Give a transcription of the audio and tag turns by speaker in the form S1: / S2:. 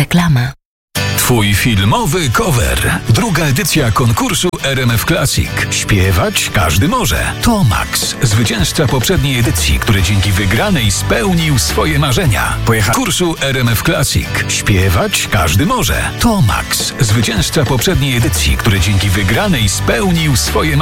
S1: Reklama.
S2: Twój filmowy cover. Druga edycja konkursu RMF Classic. Śpiewać każdy może. To Max, zwycięzca poprzedniej edycji, który dzięki wygranej spełnił swoje marzenia. Konkursu RMF Classic. Śpiewać każdy może. To Max, zwycięzca poprzedniej edycji, który dzięki wygranej spełnił swoje marzenia.